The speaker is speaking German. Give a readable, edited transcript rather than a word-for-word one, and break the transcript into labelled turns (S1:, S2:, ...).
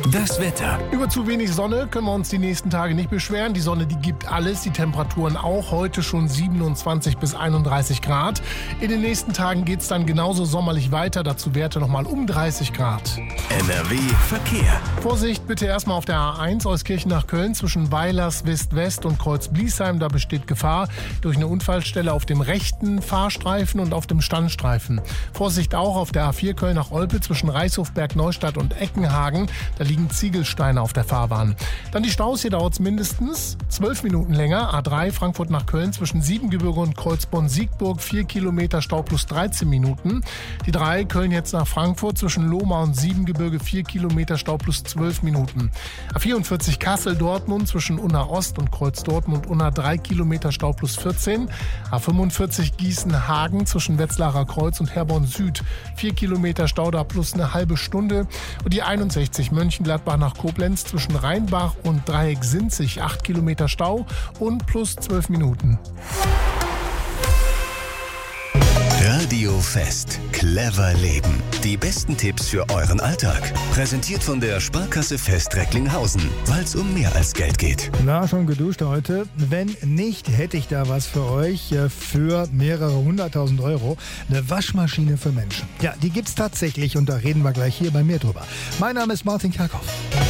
S1: Das Wetter.
S2: Über zu wenig Sonne können wir uns die nächsten Tage nicht beschweren. Die Sonne, die gibt alles, die Temperaturen auch. Heute schon 27 bis 31 Grad. In den nächsten Tagen geht es dann genauso sommerlich weiter. Dazu Werte nochmal um 30 Grad.
S1: NRW Verkehr.
S2: Vorsicht bitte erstmal auf der A1 Euskirchen nach Köln zwischen Weilers West-West und Kreuz-Bliesheim. Da besteht Gefahr durch eine Unfallstelle auf dem rechten Fahrstreifen und auf dem Standstreifen. Vorsicht auch auf der A4 Köln nach Olpe zwischen Reichshofberg, Neustadt und Eckenhagen. Da liegen Ziegelsteine auf der Fahrbahn. Dann die Staus, hier dauert es mindestens 12 Minuten länger. A3 Frankfurt nach Köln zwischen Siebengebirge und Kreuzborn-Siegburg 4 Kilometer Stau plus 13 Minuten. Die 3 Köln jetzt nach Frankfurt zwischen Lohmar und Siebengebirge 4 Kilometer Stau plus 12 Minuten. A44 Kassel-Dortmund zwischen Unna Ost und Kreuz Dortmund Unna 3 Kilometer Stau plus 14. A45 Gießen-Hagen zwischen Wetzlarer Kreuz und Herborn Süd 4 Kilometer Stau da plus eine halbe Stunde. Und die 61 Mönchengladbach nach Koblenz zwischen Rheinbach und Dreieck-Sinzig 8 Kilometer Stau und plus 12 Minuten.
S1: Radio Fest. Clever leben. Die besten Tipps für euren Alltag. Präsentiert von der Sparkasse Fest Recklinghausen, weil es um mehr als Geld geht.
S3: Na, schon geduscht heute? Wenn nicht, hätte ich da was für euch für mehrere 100.000 Euro. Eine Waschmaschine für Menschen. Ja, die gibt's tatsächlich und da reden wir gleich hier bei mir drüber. Mein Name ist Martin Kerkhoff.